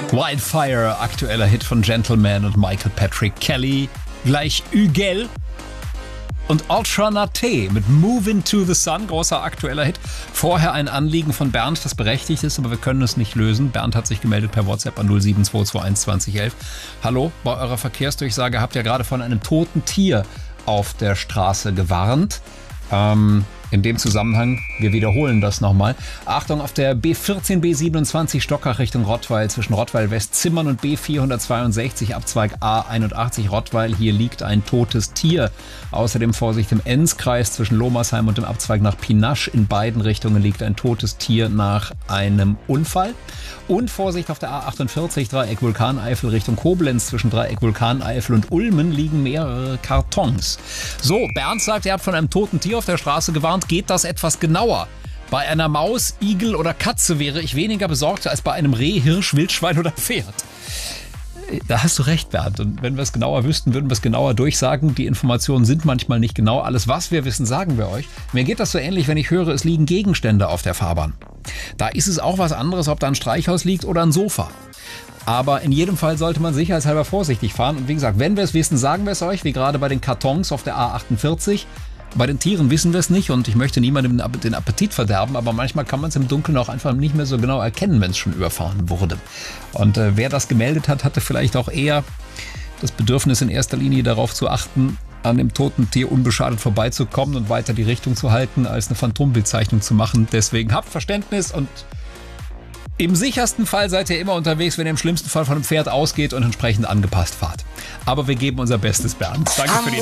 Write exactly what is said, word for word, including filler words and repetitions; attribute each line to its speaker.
Speaker 1: Wildfire, aktueller Hit von Gentleman und Michael Patrick Kelly. Gleich Hügel und Ultra Naté mit Move Into the Sun, großer aktueller Hit. Vorher ein Anliegen von Bernd, das berechtigt ist, aber wir können es nicht lösen. Bernd hat sich gemeldet per WhatsApp an null sieben zwei zwei eins zwanzig elf. Hallo, bei eurer Verkehrsdurchsage habt ihr gerade von einem toten Tier auf der Straße gewarnt. Ähm, in dem Zusammenhang, wir wiederholen das nochmal. Achtung, auf der B vierzehn B siebenundzwanzig Stockach Richtung Rottweil zwischen Rottweil West Zimmern und B vierhundertzweiundsechzig Abzweig A einundachtzig Rottweil. Hier liegt ein totes Tier. Außerdem Vorsicht im Enzkreis zwischen Lomersheim und dem Abzweig nach Pinasch. In beiden Richtungen liegt ein totes Tier nach einem Unfall. Und Vorsicht auf der A achtundvierzig Dreieck Vulkaneifel Richtung Koblenz. Zwischen Dreieck Vulkaneifel und Ulmen liegen mehrere Kartons. So, Bernd sagt, er hat von einem toten Tier auf der Straße gewarnt. Geht das etwas genauer? Bei einer Maus, Igel oder Katze wäre ich weniger besorgt als bei einem Reh, Hirsch, Wildschwein oder Pferd. Da hast du recht, Bernd. Und wenn wir es genauer wüssten, würden wir es genauer durchsagen. Die Informationen sind manchmal nicht genau. Alles, was wir wissen, sagen wir euch. Mir geht das so ähnlich, wenn ich höre, es liegen Gegenstände auf der Fahrbahn. Da ist es auch was anderes, ob da ein Streichholz liegt oder ein Sofa. Aber in jedem Fall sollte man sicherheitshalber vorsichtig fahren. Und wie gesagt, wenn wir es wissen, sagen wir es euch, wie gerade bei den Kartons auf der A achtundvierzig. Bei den Tieren wissen wir es nicht und ich möchte niemandem den Appetit verderben, aber manchmal kann man es im Dunkeln auch einfach nicht mehr so genau erkennen, wenn es schon überfahren wurde. Und äh, wer das gemeldet hat, hatte vielleicht auch eher das Bedürfnis, in erster Linie darauf zu achten, an dem toten Tier unbeschadet vorbeizukommen und weiter die Richtung zu halten, als eine Phantombildzeichnung zu machen. Deswegen habt Verständnis und im sichersten Fall seid ihr immer unterwegs, wenn ihr im schlimmsten Fall von einem Pferd ausgeht und entsprechend angepasst fahrt. Aber wir geben unser Bestes, Bernd. Danke für die